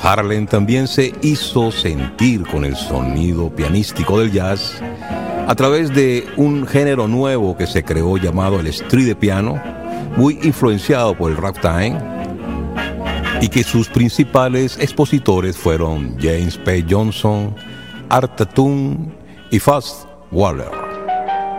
Harlem también se hizo sentir con el sonido pianístico del jazz a través de un género nuevo que se creó llamado el street de piano, muy influenciado por el ragtime, y que sus principales expositores fueron James P. Johnson, Art Tatum y Fats Waller.